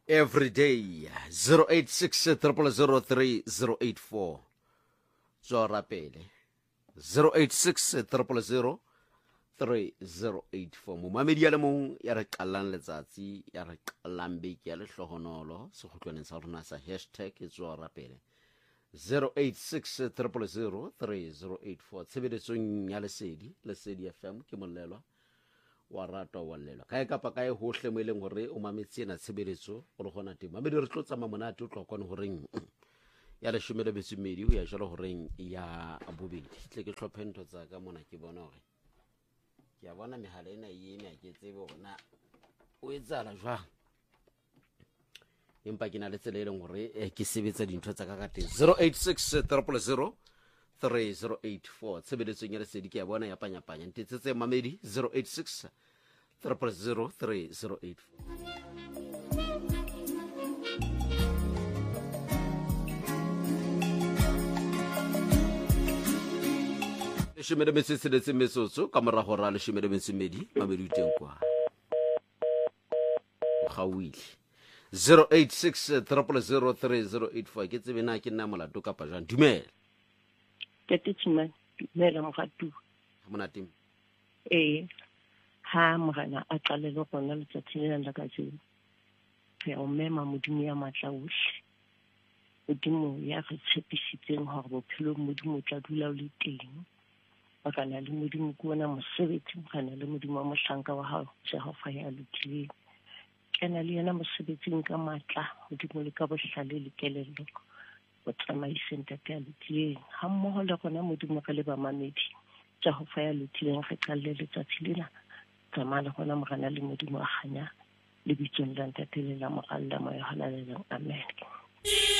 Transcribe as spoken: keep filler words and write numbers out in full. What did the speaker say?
every day. zero eight six zero zero three zero eight four. Zora pele. zero eight six zero zero three zero eight four. Momamedi ya le mong ya re qalang letsatsi ya re qalang beke ya le hlohonolo sekhutlwaneng sa rona sa hashtag Zora pele. zero eight six zero zero three zero eight four. Tshebeletsong ya Lesedi, Lesedi F M ke molelwa wa ratwa wa lelwa kae kapa kae hohle mo ileng hore o mametse na tshebeletso o le gona teng mamedi re tlotsa mamonate o tlokwana horeng ya le shumele betsimedi o ya jalo horeng ya bobedi tle ke tlhophe ntho tsa ka mona ke bona hore ke a bona mehala ena yene a ke tsebe bona o etsala jwa empa ke na le tsela e leng hore ke sebetsa dintho tsa ka ka teng zero eight six zero zero three zero eight four. Tshebeletsong ya Lesedi ke a bona ya panyapanya ntetsetse mamedi zero eight six zero zero three zero eight four. Leshome le metso e tsheletseng metsotso ka morago ra leshome le metso e mmedi mamedi o teng kwa o gauile zero eight six zero zero three zero eight four. Ke tsebe na ke nna molato kapa jang dumela Tetitman, mela mogatu. Monate. Eh, ha mogana a qalelo gona letsatsi le la ka tseo. Re o mema modimo ya matla ohle. Modimo ya re tshepisitseng hore bophelo modimo tla dula o le teng. Bakana le modimo ko bona mosebetsi mogana le modimo wa mohlanka wa hao Jehova ya lutileng. Kena le yena mosebetsing ka matla modimo le ka bohlale le kelello. O tsamaiseng tate ya lutileng ha mmoho le gona modimo ka le ba mamedi Jehova ya lutileng re qalle letsatsi lena tsamaya le gona morana le modimo a ganya le bitsong la ntate le la moralla mo ya halalelang amen.